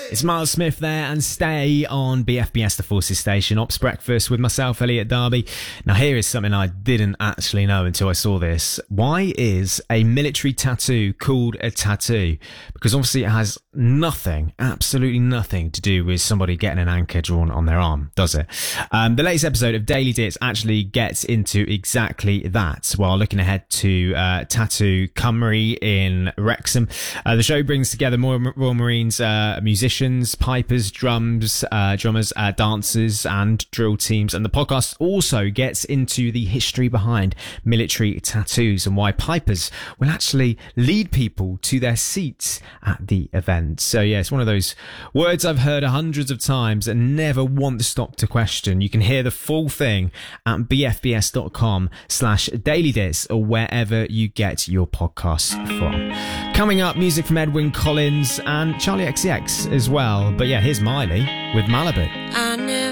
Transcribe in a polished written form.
It's Miles Smith there, and stay on BFBS, the Forces Station. Ops Breakfast with myself, Elliot Darby. Now, here is something I didn't actually know until I saw this. Why is a military tattoo called a tattoo? Because obviously it has nothing, absolutely nothing to do with somebody getting an anchor drawn on their arm, does it? The latest episode of Daily Dits actually gets into exactly that while looking ahead to Tattoo Cymru in Wrexham. The show brings together Royal Marines musicians, pipers, drummers, dancers and drill teams, and the podcast also gets into the history behind military tattoos and why pipers will actually lead people to their seats at the event. So yeah, it's one of those words I've heard hundreds of times and never want to stop to question. You can hear the full thing at bfbs.com/dailydits or wherever you get your podcasts from. Coming up, music from Edwyn Collins and Charlie XCX as well. But yeah, here's Miley with Malibu.